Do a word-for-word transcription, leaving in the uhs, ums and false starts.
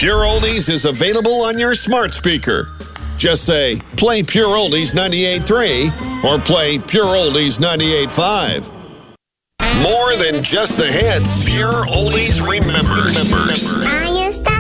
Pure Oldies is available on your smart speaker. Just say, play Pure Oldies ninety-eight point three or play Pure Oldies ninety-eight point five. More than just the hits, Pure Oldies remembers. remembers.